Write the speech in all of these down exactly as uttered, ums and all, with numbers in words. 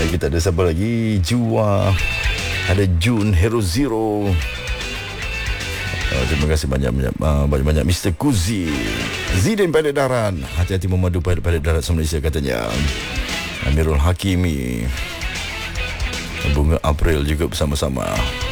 Kita ada siapa lagi? Jua, ada Jun, Hero Zero. Uh, terima kasih banyak-banyak uh, banyak-banyak Mister Kuzi, Zidin Padat Darat, hati-hati memadu Padat Darat Malaysia katanya. Amirul Hakimi, Bunga April juga bersama-sama.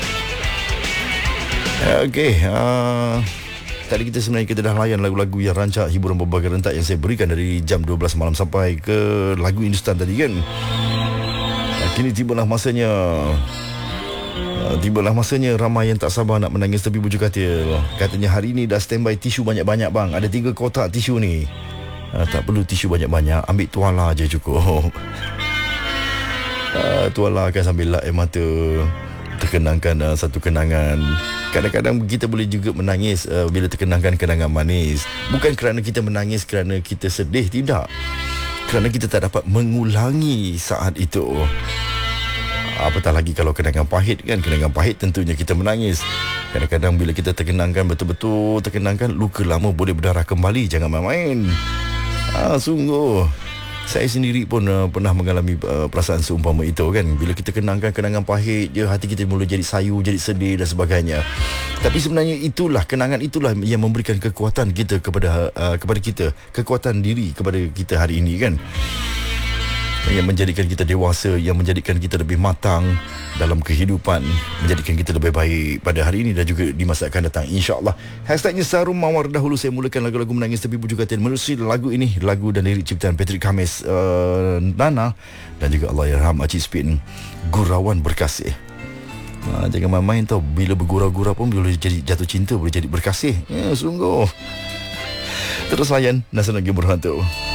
uh, Okey, uh, tadi kita sebenarnya kita dah layan lagu-lagu yang rancak hiburan berbagai rentak yang saya berikan dari jam dua belas malam sampai ke lagu Hindustan tadi kan. uh, Kini tibalah masanya Uh, tibalah masanya ramai yang tak sabar nak menangis tepi bujur katil. Katanya hari ni dah standby tisu banyak-banyak bang. Ada tiga kotak tisu ni. uh, Tak perlu tisu banyak-banyak, ambil tuala je cukup. uh, Tuala akan sambil lap air mata, terkenangkan uh, satu kenangan. Kadang-kadang kita boleh juga menangis uh, bila terkenangkan kenangan manis. Bukan kerana kita menangis kerana kita sedih, tidak. Kerana kita tak dapat mengulangi saat itu. Apatah lagi kalau kenangan pahit kan. Kenangan pahit tentunya kita menangis. Kadang-kadang bila kita terkenangkan, betul-betul terkenangkan, luka lama boleh berdarah kembali. Jangan main-main. ah, Sungguh saya sendiri pun uh, pernah mengalami uh, perasaan seumpama itu kan. Bila kita kenangkan kenangan pahit je, hati kita mula jadi sayu, jadi sedih dan sebagainya. Tapi sebenarnya itulah, kenangan itulah yang memberikan kekuatan kita kepada uh, kepada kita, kekuatan diri kepada kita hari ini kan, yang menjadikan kita dewasa, yang menjadikan kita lebih matang dalam kehidupan, menjadikan kita lebih baik pada hari ini dan juga di masa akan datang, insya-Allah. Hashtagnya Sarum Mawar. Dahulu saya mulakan lagu-lagu menangis tepi bujur katil. Menerusi lagu ini, lagu dan lirik ciptaan Patrick Khamis, uh, Nana, dan juga Allahyarham Acik Spin, Gurauan Berkasih. Ha, jangan main-main tau. Bila bergurau-gurau pun boleh jadi jatuh cinta, boleh jadi berkasih. Ya, sungguh. Terus layan Nasional Game Berhantu.